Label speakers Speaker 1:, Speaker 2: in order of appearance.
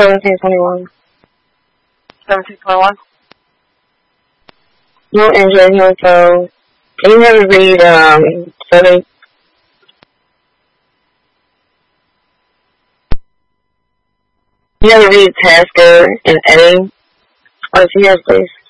Speaker 1: 1721.
Speaker 2: 1721?
Speaker 1: No engine, no tow. Can you have me read, 7? You have to read Tasker and Eddie. Or yes, please.